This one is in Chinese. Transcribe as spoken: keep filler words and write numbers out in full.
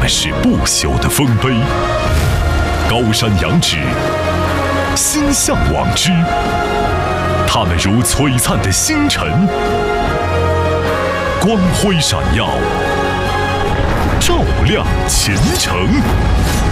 们是不朽的丰碑，高山仰止，心向往之。他们如璀璨的星辰，光辉闪耀，照亮前程。